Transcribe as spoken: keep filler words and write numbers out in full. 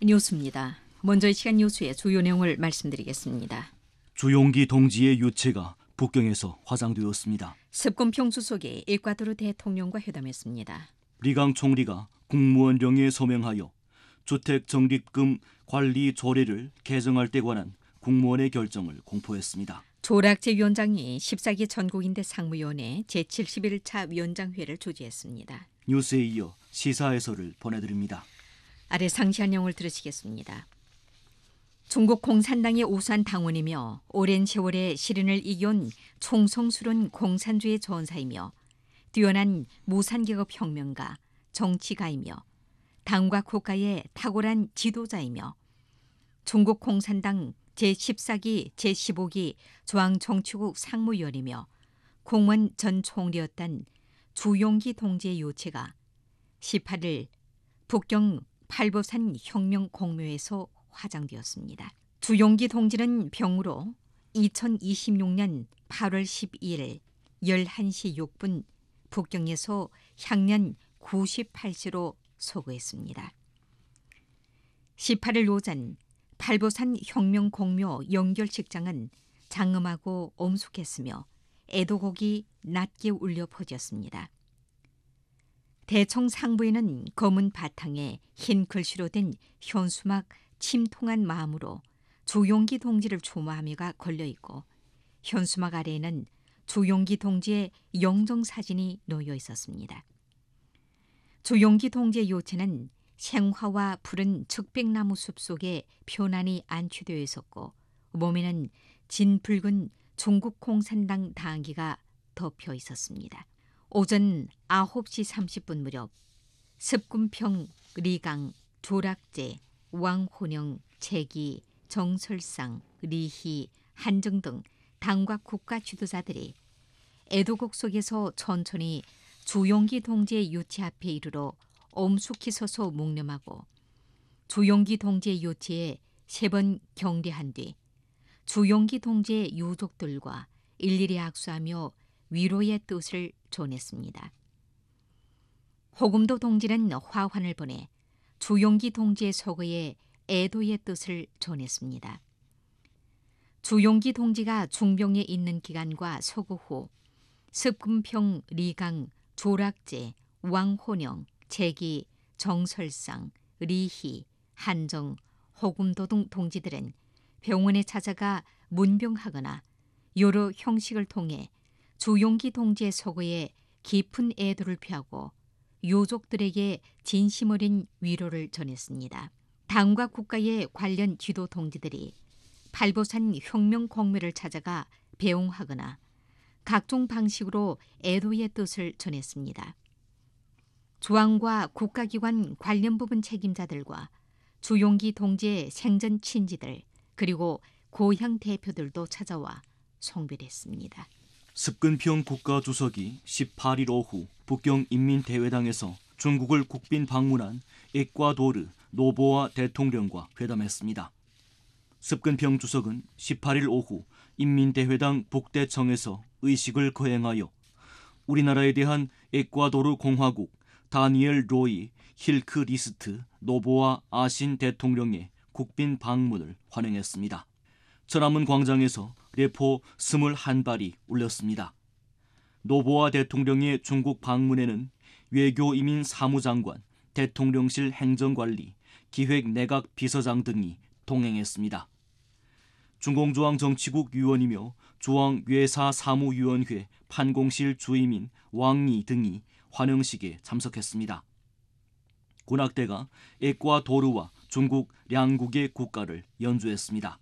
뉴스입니다. 먼저 이 시간 뉴스의 주요 내용을 말씀드리겠습니다. 주용기 동지의 유체가 북경에서 화상되었습니다. 습군평 주석이 에콰도르 대통령과 회담했습니다. 리강 총리가 국무원령에 서명하여 주택 적립금 관리 조례를 개정할 때 관한 국무원의 결정을 공포했습니다. 조락제 위원장이 십사 기 전국인대 상무위원회 제칠십일 차 위원장회를 주재했습니다. 뉴스에 이어 시사 해설을 보내드립니다. 아래 상시한 내용을 들으시겠습니다. 중국 공산당의 우수한 당원이며 오랜 세월의 시련을 이겨온 총성스러운 공산주의 전사이며 뛰어난 무산개혁 혁명가, 정치가이며 당과 국가의 탁월한 지도자이며 중국 공산당 제십사 기 제십오 기 중앙정치국 상무위원이며 공원 전 총리였던 주용기 동지의 요체가 십팔 일 북경 팔보산 혁명 공묘에서 화장되었습니다. 주용기 동지는 병으로 이천이십육 년 팔월 십이일 열한 시 육 분 북경에서 향년 구십팔 세로 소거했습니다. 십팔 일 오전 팔보산 혁명 공묘 영결식장은 장엄하고 엄숙했으며 애도곡이 낮게 울려 퍼졌습니다. 대청 상부에는 검은 바탕에 흰 글씨로 된 현수막 침통한 마음으로 주용기 동지를 추모하며가 걸려있고 현수막 아래에는 주용기 동지의 영정사진이 놓여 있었습니다. 주용기 동지의 요체는 생화와 푸른 측백나무 숲 속에 편안히 안치되어 있었고 몸에는 진붉은 중국 공산당 당기가 덮여 있었습니다. 오전 아홉 시 삼십 분 무렵 습군평, 리강, 조락제, 왕혼영, 재기, 정설상, 리희, 한정 등 당과 국가 지도자들이 애도곡 속에서 천천히 주용기 동지의 요체 앞에 이르러 엄숙히 서서 묵념하고 주용기 동지의 요체에 세 번 경례한 뒤 주용기 동지의 유족들과 일일이 악수하며 위로의 뜻을 전했습니다. 호금도 동지는 화환을 보내 주용기 동지의 서거에 애도의 뜻을 전했습니다. 주용기 동지가 중병에 있는 기간과 서거 후 습군평, 리강, 조락제, 왕혼영, 재기, 정설상, 리희, 한정, 호금도 등 동지들은 병원에 찾아가 문병하거나 여러 형식을 통해 주용기 동지의 서거에 깊은 애도를 표하고 유족들에게 진심 어린 위로를 전했습니다. 당과 국가의 관련 지도 동지들이 팔보산 혁명 공묘를 찾아가 배웅하거나 각종 방식으로 애도의 뜻을 전했습니다. 중앙과 국가기관 관련 부분 책임자들과 주용기 동지의 생전 친지들 그리고 고향 대표들도 찾아와 송별했습니다. 습근평 국가주석이 십팔 일 오후 북경 인민대회당에서 중국을 국빈 방문한 에콰도르 노보아 대통령과 회담했습니다. 습근평 주석은 십팔 일 오후 인민대회당 북대청에서 의식을 거행하여 우리나라에 대한 에콰도르 공화국 다니엘 로이 힐크리스트 노보아 아신 대통령의 국빈 방문을 환영했습니다. 천안문 광장에서 레포 스물한 발이 울렸습니다. 노보아 대통령의 중국 방문에는 외교이민 사무장관, 대통령실 행정관리, 기획내각 비서장 등이 동행했습니다. 중공중앙정치국 위원이며 중앙외사사무위원회 판공실 주임인 왕리 등이 환영식에 참석했습니다. 군악대가 에콰도르와 중국 양국의 국가를 연주했습니다.